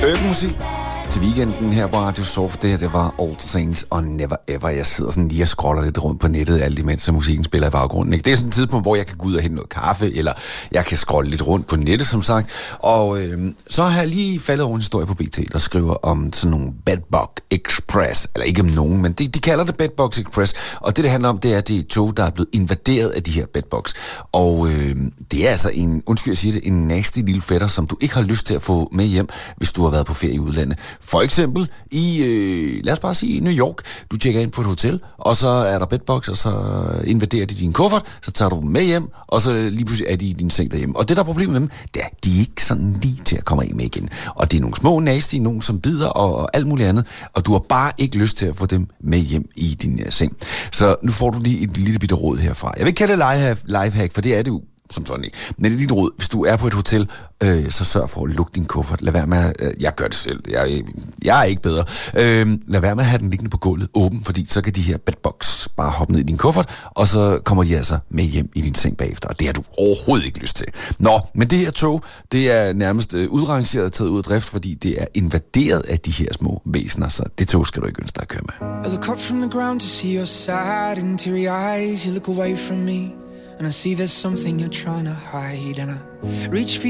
Musik til weekenden her på Radio Soft. Det var All Things og Never Ever. Jeg sidder sådan lige og scroller lidt rundt på nettet, alt imens musikken spiller i baggrunden. Ikke? Det er sådan et tidspunkt, hvor jeg kan gå ud og hente noget kaffe, eller jeg kan scrolle lidt rundt på nettet, som sagt. Og så har jeg lige faldet over en historie på BT, der skriver om sådan nogle Bedbox Express. Eller ikke om nogen, men de kalder det Bedbox Express. Og det handler om, det er, at det er et tog, der er blevet invaderet af de her Bedbox. Og det er altså en nasty lille fætter, som du ikke har lyst til at få med hjem, hvis du har været på ferie i udlandet. For eksempel i, lad os bare sige, New York. Du tjekker ind på et hotel, og så er der bedbox, og så invaderer de din kuffert, så tager du dem med hjem, og så lige pludselig er de i din seng derhjemme. Og det, der er problemet med dem, det er, de er ikke sådan lige til at komme af med igen. Og det er nogle små nasty, nogle som bider og alt muligt andet, og du har bare ikke lyst til at få dem med hjem i din seng. Så nu får du lige et lille bitte råd herfra. Jeg vil ikke kalde det lifehack, for det er det jo som sådan ikke. Men det er dit råd. Hvis du er på et hotel, så sørg for at lukke din kuffert. Lad være med jeg gør det selv. Jeg er ikke bedre. Lad være med at have den liggende på gulvet åben, fordi så kan de her bedbox bare hoppe ned i din kuffert, og så kommer de altså med hjem i din seng bagefter. Og det har du overhovedet ikke lyst til. Nå, men det her tog, det er nærmest udrangeret taget ud af drift, fordi det er invaderet af de her små væsener, så det tog skal du ikke ønske dig at køre med. I look up from the ground to see your sad and teary eyes. You look away from me and I see there's something you're trying to hide, and I reach for